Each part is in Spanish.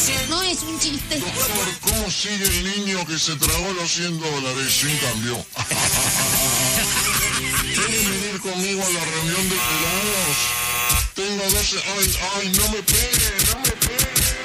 No es un chiste. Doctor, ¿cómo sigue el niño que se tragó los $100 sin cambio? ¿Quieren venir conmigo a la reunión de pelados? Tengo 12... ¡Ay, no me pegue!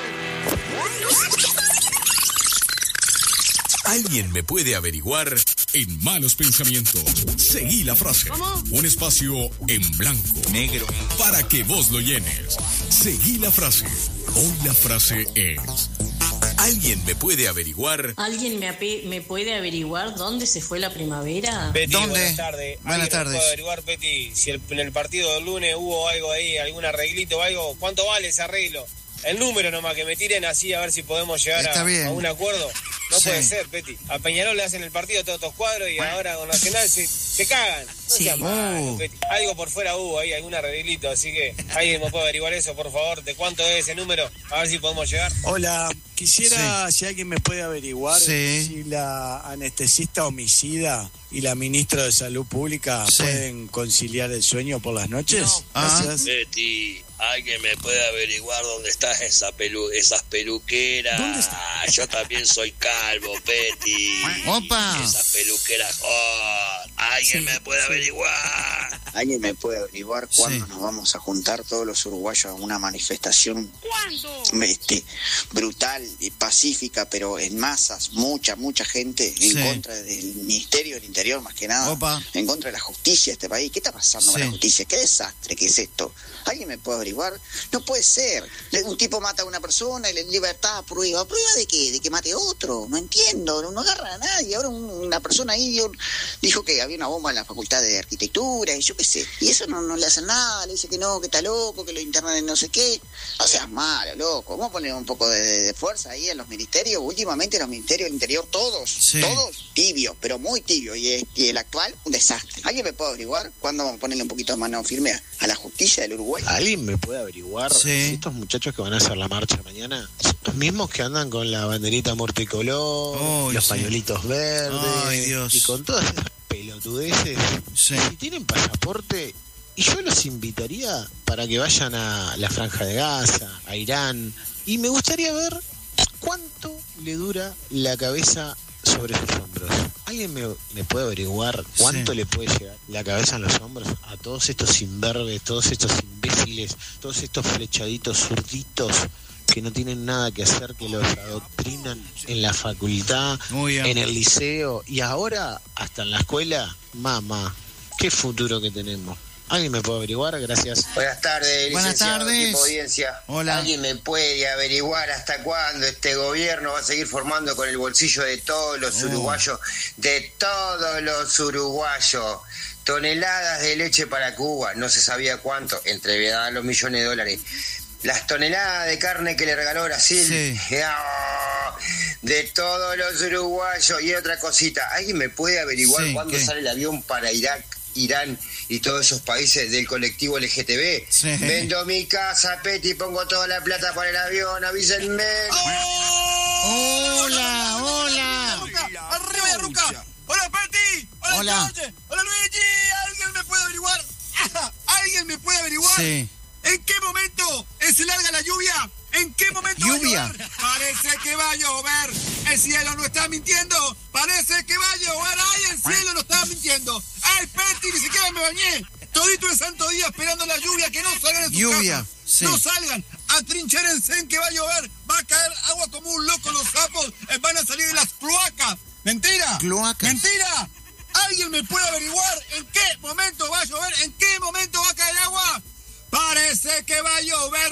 Alguien me puede averiguar en Malos Pensamientos. Seguí la frase. ¿Cómo? Un espacio en blanco, negro, para que vos lo llenes. Seguí la frase. Hoy la frase es: ¿alguien me puede averiguar? ¿Alguien me puede averiguar dónde se fue la primavera? Betty, ¿Dónde? buenas tardes. Buenas tardes. ¿Puedo averiguar, Betty, si en el partido del lunes hubo algo ahí, algún arreglito o algo? ¿Cuánto vale ese arreglo? El número nomás, que me tiren así a ver si podemos llegar a un acuerdo. No puede ser, Betty. A Peñarol le hacen el partido todos estos cuadros y ahora con Nacional se cagan. No seas malo, Betty. Algo por fuera hubo ahí, algún arreglito, así que alguien me puede averiguar eso, por favor. ¿De cuánto es ese número? A ver si podemos llegar. Hola, quisiera si alguien me puede averiguar si la anestesista homicida y la ministra de Salud Pública pueden conciliar el sueño por las noches. No. Gracias. Betty, ¿alguien me puede averiguar dónde están esas peluqueras? ¿Dónde está? Yo también soy calvo, Betty. ¡Opa! Esas peluqueras, ¿alguien me puede averiguar? ¿Alguien me puede averiguar cuándo nos vamos a juntar todos los uruguayos a una manifestación brutal y pacífica, pero en masas, mucha gente en contra del Ministerio del Interior, más que nada, en contra de la justicia de este país? ¿Qué está pasando con la justicia? ¿Qué desastre que es esto? ¿Alguien me puede averiguar? No puede ser. Un tipo mata a una persona y le libertad, prueba. ¿Prueba de qué? ¿De que mate a otro? No entiendo, no agarran a nadie. Ahora una persona ahí dijo que había una bomba en la facultad de arquitectura y yo qué sé. Y eso no le hacen nada, le dice que no, que está loco, que lo internan en no sé qué. O sea, malo, loco. Vamos a poner un poco de fuerza ahí en los ministerios. Últimamente los ministerios del Interior, todos tibios, pero muy tibios. Y el actual, un desastre. ¿Alguien me puede averiguar cuándo vamos a ponerle un poquito de mano firme a la justicia del Uruguay? ¿Alguien me puede averiguar si estos muchachos que van a hacer la marcha mañana son los mismos que andan con la banderita multicolor, los pañuelitos verdes y con todas esas pelotudeces? Si tienen pasaporte, y yo los invitaría para que vayan a la Franja de Gaza, a Irán, y me gustaría ver cuánto le dura la cabeza sobre sus hombros. ¿Alguien me puede averiguar cuánto le puede llegar la cabeza en los hombros a todos estos imberbes, todos estos imbéciles, todos estos flechaditos zurditos que no tienen nada que hacer, que los adoctrinan en la facultad, en el liceo y ahora hasta en la escuela? Mamá, qué futuro que tenemos. ¿Alguien me puede averiguar? Gracias. Buenas tardes, licenciado, equipo de audiencia. Hola. ¿Alguien me puede averiguar hasta cuándo este gobierno va a seguir formando con el bolsillo de todos los uruguayos? De todos los uruguayos. Toneladas de leche para Cuba, no se sabía cuánto, entregaban los millones de dólares. Las toneladas de carne que le regaló Brasil. De todos los uruguayos. Y otra cosita, ¿alguien me puede averiguar cuándo sale el avión para Irak, Irán y todos esos países del colectivo LGTB? Vendo mi casa, Peti, pongo toda la plata para el avión, avísenme. Hola. Arriba, Ruca. Hola, Peti. Hola, George. Hola, Luigi. ¿Alguien me puede averiguar? ¿Alguien me puede averiguar? ¿En qué momento se larga la lluvia? ¿En qué momento ¿Lluvia? va a llover? Parece que va a llover. El cielo no está mintiendo. Parece que va a llover. ¡Ay, el cielo no está mintiendo! ¡Ay, Peti, ni siquiera me bañé! Todito el santo día esperando la lluvia, que no salgan en su casa. No salgan, atrincherense en que va a llover. Va a caer agua como un loco, los sapos van a salir de las cloacas. ¿Mentira? ¿Cloacas? ¡Mentira! ¿Alguien me puede averiguar en qué momento va a llover? ¿En qué momento va a caer agua? Parece que va a llover.